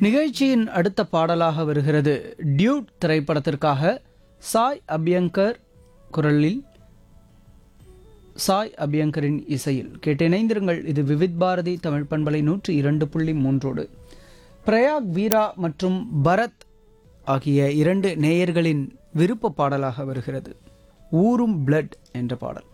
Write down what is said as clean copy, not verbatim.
நிகழ்ச்சியின் அடுத்த பாடலாக வருகிறது டியூட் திரைப்படத்திற்காக சாய் அபியங்கர் குரலில் சாய் அபியங்கரின் இசையில் கேட்டு இணைந்திருங்கள். இது விவித் பாரதி தமிழ் பண்பலை 102.3. பிரயாக் வீரா மற்றும் பரத் ஆகிய 2 நேயர்களின் விருப்ப பாடலாக வருகிறது ஊரும் பிளட் என்ற பாடல்.